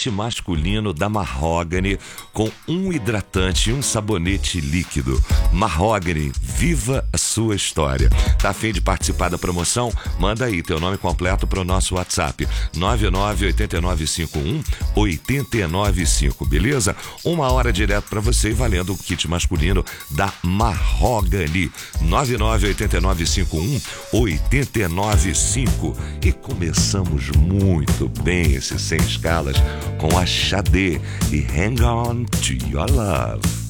kit masculino da Mahogany com um hidratante e um sabonete líquido. Mahogany, viva a sua história. Tá a fim de participar da promoção? Manda aí teu nome completo para o nosso WhatsApp 998951-895, beleza? 1 hora direto para você e valendo o kit masculino da Mahogany 998951-895. E começamos muito bem esse Sem Escalas com a Xadê e Hang On To Your Love.